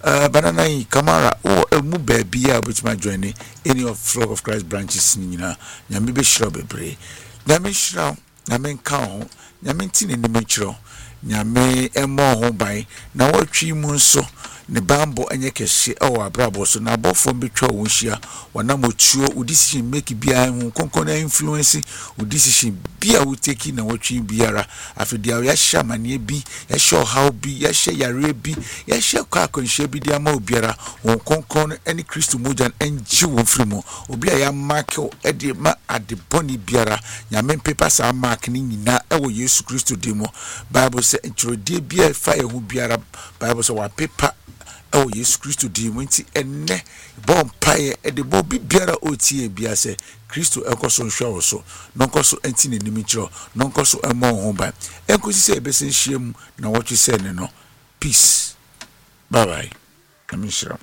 Banana Kamara or mu baby which my journey any of Flock of Christ branches nina nyame be shira bebre nyame shira nyame ka ho nyame tin ni menchiro nyame emo ho ban na watwi mu nso ne bambo enye kese ewo abrabo so na abofo betwa wo hia wana motuo wo decision make bia hu konkon na influence wo decision bia wo take na watwi biara afedia ya hia mane bi ya hia how bi ya hia yare bi ya hia kwa konhia bi dia ma obiara wo konkon eni Kristo mojan enji wo frimo obi ya mark e de ma adeboni biara nyame paper sa mark ni nyina ewo Yesu Kristo demo Bible say introde bia fa ehu biara Bible say wa paper oh Yesu Kristo di wenti enne bom paye e de bo bibiara otie bia se Kristo enkoso nhwa wo so nonkoso enti ne nimichiro nonkoso emo ho ba enkosi se ebesen hyiam na wotwe se ne no peace bye bye amishira